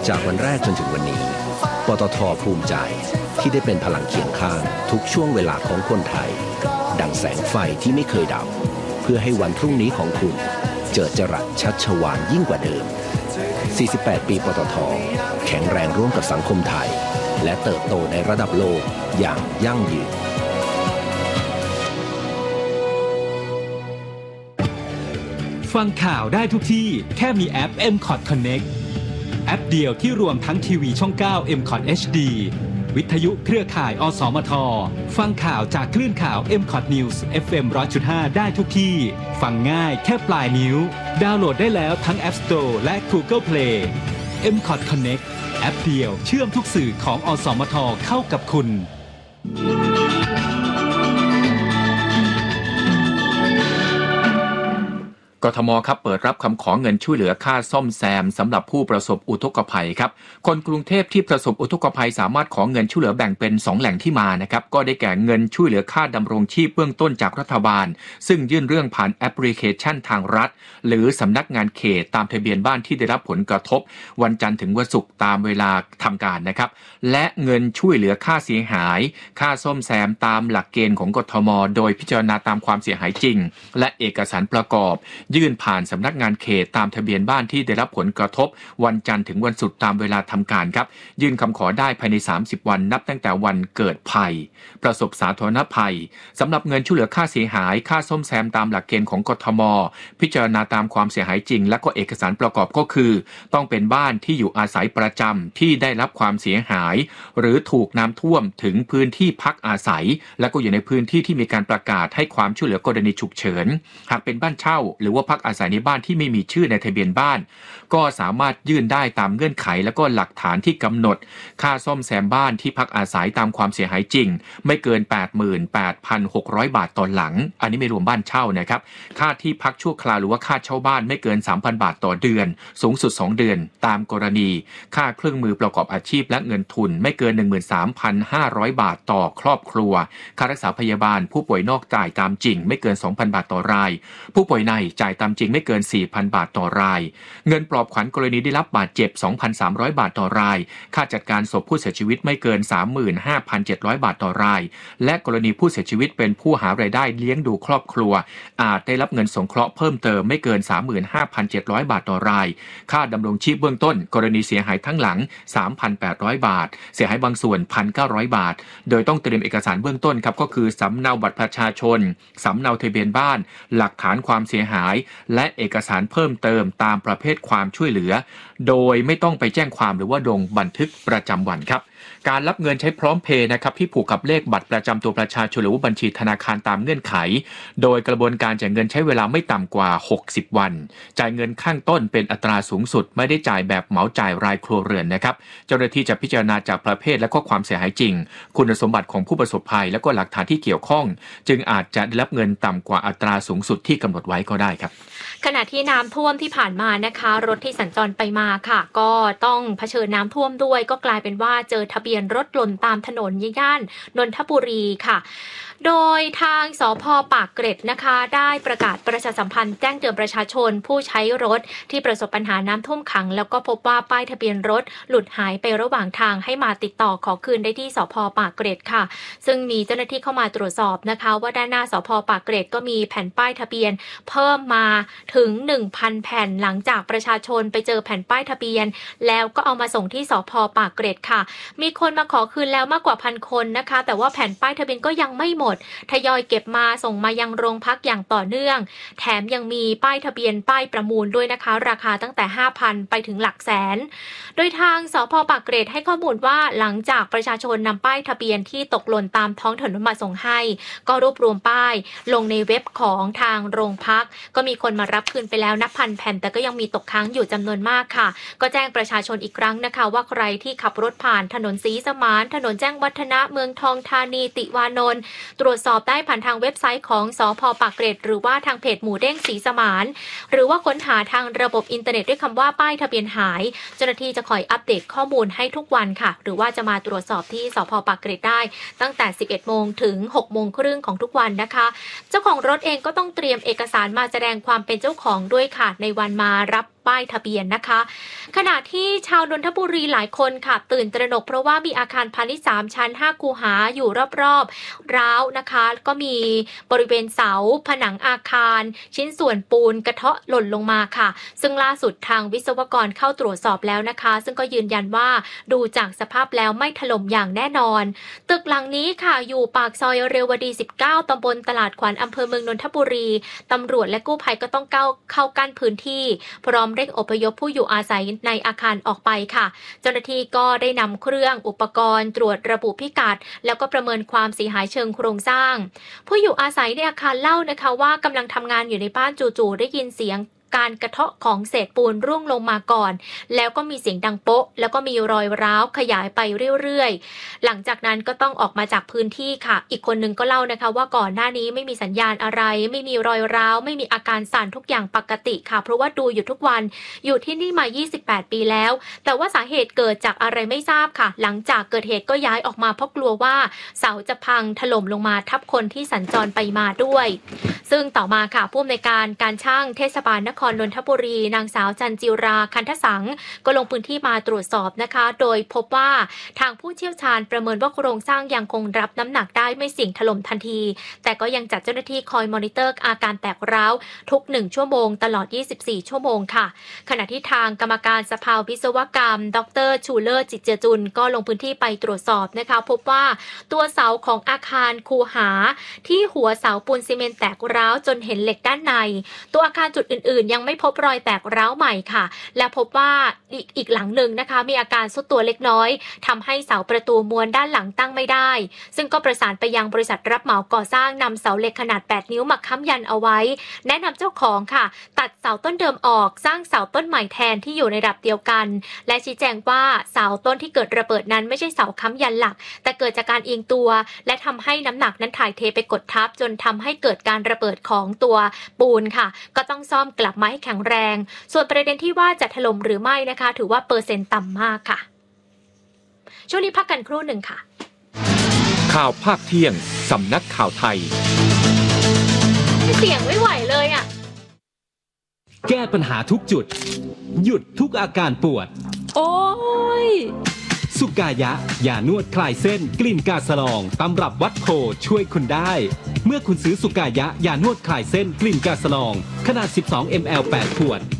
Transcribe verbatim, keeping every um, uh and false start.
จากวันแรกจนถึงวันนี้ปตท.ภูมิใจที่ได้เป็นพลังเคียงข้างทุกช่วงเวลาของคนไทยดังแสงไฟที่ไม่เคยดับเพื่อให้วันพรุ่งนี้ของคุณเจิดจรัสชัชวาลยิ่งกว่าเดิมสี่สิบแปดปีปตท.แข็งแรงร่วมกับสังคมไทยและเติบโตในระดับโลกอย่างยั่งยืนฟังข่าวได้ทุกที่แค่มีแอป เอ็ม คอท Connect แอปเดียวที่รวมทั้งทีวีช่อง เก้า เอ็ม คอท เอช ดี วิทยุเครือข่าย อสมท ฟังข่าวจากคลื่นข่าว เอ็ม คอท News เอฟ เอ็ม หนึ่งร้อยจุดห้า ได้ทุกที่ฟังง่ายแค่ปลายนิ้วดาวน์โหลดได้แล้วทั้ง App Store และ Google Play เอ็ม คอท Connect แอปเดียวเชื่อมทุกสื่อของอสมทเข้ากับคุณกทม.ครับเปิดรับคำขอเงินช่วยเหลือค่าซ่อมแซมสำหรับผู้ประสบอุทกภัยครับคนกรุงเทพที่ประสบอุทกภัยสามารถขอเงินช่วยเหลือแบ่งเป็นสองแหล่งที่มานะครับก็ได้แก่เงินช่วยเหลือค่าดำรงชีพเบื้องต้นจากรัฐบาลซึ่งยื่นเรื่องผ่านแอปพลิเคชันทางรัฐหรือสำนักงานเขตตามทะเบียนบ้านที่ได้รับผลกระทบวันจันทร์ถึงวันศุกร์ตามเวลาทำการนะครับและเงินช่วยเหลือค่าเสียหายค่าซ่อมแซมตามหลักเกณฑ์ของกทม.โดยพิจารณาตามความเสียหายจริงและเอกสารประกอบยื่นผ่านสำนักงานเขตตามทะเบียนบ้านที่ได้รับผลกระทบวันจันทร์ถึงวันศุกร์ตามเวลาทำการครับยื่นคำขอได้ภายในสามสิบวันนับตั้งแต่วันเกิดภัยประสบสาธารณภัยสำหรับเงินช่วยเหลือค่าเสียหายค่าซ่อมแซมตามหลักเกณฑ์ของกทม.พิจารณาตามความเสียหายจริงและก็เอกสารประกอบก็คือต้องเป็นบ้านที่อยู่อาศัยประจำที่ได้รับความเสียหายหรือถูกน้ำท่วมถึงพื้นที่พักอาศัยและก็อยู่ในพื้นที่ที่มีการประกาศให้ความช่วยเหลือกรณีฉุกเฉินหากเป็นบ้านเช่าหรือว่าพักอาศัยในบ้านที่ไม่มีชื่อในทะเบียนบ้านก็สามารถยื่นได้ตามเงื่อนไขและก็หลักฐานที่กำหนดค่าซ่อมแซมบ้านที่พักอาศัยตามความเสียหายจริงไม่เกิน แปดหมื่นแปดพันหกร้อย บาทต่อหลังอันนี้ไม่รวมบ้านเช่านะครับค่าที่พักชั่วคราวหรือว่าค่าเช่าบ้านไม่เกิน สามพัน บาทต่อเดือนสูงสุดสองเดือนตามกรณีค่าเครื่องมือประกอบอาชีพและเงินทุนไม่เกิน หนึ่งหมื่นสามพันห้าร้อย บาทต่อครอบครัวค่ารักษาพยาบาลผู้ป่วยนอกจ่ายตามจริงไม่เกิน สองพัน บาทต่อรายผู้ป่วยในจ่ายตามจริงไม่เกิน สี่พัน บาทต่อรายเงินปลอบขวัญกรณีได้รับบาดเจ็บ สองพันสามร้อย บาทต่อรายค่าจัดการศพผู้เสียชีวิตไม่เกิน สามหมื่นห้าพันเจ็ดร้อย บาทต่อรายและกรณีผู้เสียชีวิตเป็นผู้หารายได้เลี้ยงดูครอบครัวอาจได้รับเงินสงเคราะห์เพิ่มเติมไม่เกิน สามหมื่นห้าพันเจ็ดร้อย บาทต่อรายค่าดำรงชีพเบื้องต้นกรณีเสียหายทั้งหลัง สามพันแปดร้อย บาทเสียหายบางส่วน หนึ่งพันเก้าร้อย บาทโดยต้องเตรียมเอกสารเบื้องต้นครับก็คือสำเนาบัตรประชาชนสำเนาทะเบียนบ้านหลักฐานความเสียหายและเอกสารเพิ่มเติมตามประเภทความช่วยเหลือโดยไม่ต้องไปแจ้งความหรือว่าลงบันทึกประจำวันครับการรับเงินใช้พร้อมเพย์นะครับที่ผูกกับเลขบัตรประจำตัวประชาชนหรือว่าบัญชีธนาคารตามเงื่อนไขโดยกระบวนการจ่ายเงินใช้เวลาไม่ต่ำกว่าหกสิบวันจ่ายเงินข้างต้นเป็นอัตราสูงสุดไม่ได้จ่ายแบบเหมาจ่ายรายครัวเรือนนะครับเจ้าหน้าที่จะพิจารณาจากประเภทและข้อความเสียหายจริงคุณสมบัติของผู้ประสบภัยและก็หลักฐานที่เกี่ยวข้องจึงอาจจะได้รับเงินต่ำกว่าอัตราสูงสุดที่กำหนดไว้ก็ได้ครับขณะที่น้ำท่วมที่ผ่านมานะคะรถที่สัญจรไปมาค่ะก็ต้องเผชิญน้ำท่วมด้วยก็กลายเป็นว่าเจอทะเบียนรถหล่นตามถนนย่านนนทบุรีค่ะโดยทางสภ.ปากเกร็ดนะคะได้ประกาศประชาสัมพันธ์แจ้งเตือนประชาชนผู้ใช้รถที่ประสบปัญหาน้ำท่วมขังแล้วก็พบว่าป้ายทะเบียนรถหลุดหายไประหว่างทางให้มาติดต่อขอคืนได้ที่สภ.ปากเกร็ดค่ะซึ่งมีเจ้าหน้าที่เข้ามาตรวจสอบนะคะว่าด้านหน้าสภ.ปากเกร็ดก็มีแผ่นป้ายทะเบียนเพิ่มมาถึง หนึ่งพัน แผ่นหลังจากประชาชนไปเจอแผ่นป้ายทะเบียนแล้วก็เอามาส่งที่สภ.ปากเกร็ดค่ะมีคนมาขอคืนแล้วมากกว่าพันคนนะคะแต่ว่าแผ่นป้ายทะเบียนก็ยังไม่หมดทยอยเก็บมาส่งมายังโรงพักอย่างต่อเนื่องแถมยังมีป้ายทะเบียนป้ายประมูลด้วยนะคะราคาตั้งแต่ ห้าพัน ไปถึงหลักแสนโดยทางสภ.ปากเกร็ดให้ข้อมูลว่าหลังจากประชาชนนำป้ายทะเบียนที่ตกหล่นตามท้องถนนมาส่งให้ก็รวบรวมป้ายลงในเว็บของทางโรงพักก็มีคนมารับคืนไปแล้วนับพันแผ่นแต่ก็ยังมีตกค้างอยู่จำนวนมากค่ะก็แจ้งประชาชนอีกครั้งนะคะว่าใครที่ขับรถผ่านถนนศรีสมานถนนแจ้งวัฒนะเมืองทองธานีติวานนท์ตรวจสอบได้ผ่านทางเว็บไซต์ของสภ.ปากเกร็ดหรือว่าทางเพจหมูเด้งศรีสมานหรือว่าค้นหาทางระบบอินเทอร์เน็ตด้วยคำว่าป้ายทะเบียนหายเจ้าหน้าที่จะคอยอัปเดตข้อมูลให้ทุกวันค่ะหรือว่าจะมาตรวจสอบที่สภ.ปากเกร็ดได้ตั้งแต่ สิบเอ็ดโมงถึง หกโมงครึ่งของทุกวันนะคะเจ้าของรถเองก็ต้องเตรียมเอกสารมาแสดงความเป็นเจ้าของด้วยค่ะในวันมารับป้ายทะเบียนนะคะขณะที่ชาวนนทบุรีหลายคนค่ะตื่นตระหนกเพราะว่ามีอาคารพาณิชย์สามชั้นห้าคูหาอยู่รอบๆร้าวนะคะก็มีบริเวณเสาผนังอาคารชิ้นส่วนปูนกระเทาะหล่นลงมาค่ะซึ่งล่าสุดทางวิศวกรเข้าตรวจสอบแล้วนะคะซึ่งก็ยืนยันว่าดูจากสภาพแล้วไม่ถล่มอย่างแน่นอนตึกหลังนี้ค่ะอยู่ปากซอยเรวดีสิบเก้าตำบลตลาดขวัญอำเภอเมืองนนทบุรีตำรวจและกู้ภัยก็ต้องเข้าเข้ากั้นพื้นที่พร้อมเร่งอพยพผู้อยู่อาศัยในอาคารออกไปค่ะเจ้าหน้าที่ก็ได้นำเครื่องอุปกรณ์ตรวจระบุพิกัดแล้วก็ประเมินความเสียหายเชิงโครงสร้างผู้อยู่อาศัยในอาคารเล่านะคะว่ากำลังทำงานอยู่ในบ้านจู่ๆได้ยินเสียงการกระเทาะของเศษปูนร่วงลงมาก่อนแล้วก็มีเสียงดังโป๊ะแล้วก็มีรอยร้าวขยายไปเรื่อยๆหลังจากนั้นก็ต้องออกมาจากพื้นที่ค่ะอีกคนนึงก็เล่านะคะว่าก่อนหน้านี้ไม่มีสัญญาณอะไรไม่มีรอยร้าวไม่มีอาการสั่นทุกอย่างปกติค่ะเพราะว่าดูอยู่ทุกวันอยู่ที่นี่มายี่สิบแปดปีแล้วแต่ว่าสาเหตุเกิดจากอะไรไม่ทราบค่ะหลังจากเกิดเหตุก็ย้ายออกมาเพราะกลัวว่าเสาจะพังถล่มลงมาทับคนที่สัญจรไปมาด้วยซึ่งต่อมาค่ะผู้อำนวยการการช่างเทศบาลนครนนทบุรีนางสาวจันจิราคันทสังก็ลงพื้นที่มาตรวจสอบนะคะโดยพบว่าทางผู้เชี่ยวชาญประเมินว่าโครงสร้างยังคงรับน้ำหนักได้ไม่เสี่ยงถล่มทันทีแต่ก็ยังจัดเจ้าหน้าที่คอยมอนิเตอร์อาการแตกร้าวทุกหนึ่งชั่วโมงตลอดยี่สิบสี่ชั่วโมงค่ะขณะที่ทางกรรมการสภาวิศวกรรมดรชูเลอร์จิตเจจุลก็ลงพื้นที่ไปตรวจสอบนะคะพบว่าตัวเสาของอาคารคูหาที่หัวเสาปูนซีเมนต์แตกร้าวจนเห็นเหล็กด้านในตัวอาคารจุดอื่นๆยังไม่พบรอยแตกร้าวใหม่ค่ะและพบว่าอีกอีกหลังหนึ่งนะคะมีอาการทรุดตัวเล็กน้อยทำให้เสาประตูม้วนด้านหลังตั้งไม่ได้ซึ่งก็ประสานไปยังบริษัทรับเหมาก่อสร้างนำเสาเหล็กขนาดแปดนิ้วมาค้ำยันเอาไว้แนะนำเจ้าของค่ะตัดเสาต้นเดิมออกสร้างเสาต้นใหม่แทนที่อยู่ในระดับเดียวกันและชี้แจงว่าเสาต้นที่เกิดระเบิดนั้นไม่ใช่เสาค้ำยันหลักแต่เกิดจากการเอียงตัวและทำให้น้ำหนักนั้นถ่ายเทไปกดทับจนทำให้เกิดการระเบิดของตัวปูนค่ะก็ต้องซ่อมกลับมาให้แข็งแรงส่วนประเด็นที่ว่าจะถล่มหรือไม่นะคะถือว่าเปอร์เซ็นต์ต่ำมากค่ะช่วงนี้พักกันครู่หนึ่งค่ะข่าวภาคเที่ยงสำนักข่าวไทยเสียงไม่ไหวเลยอ่ะแก้ปัญหาทุกจุดหยุดทุกอาการปวดโอ้ยสุกายะยานวดคลายเส้นกลิ่นกาสะลองตำรับวัดโพช่วยคุณได้เมื่อคุณซื้อสุกายะยานวดคลายเส้นกลิ่นกาสะลองขนาดสิบสองมิลลิลิตร แปดขวด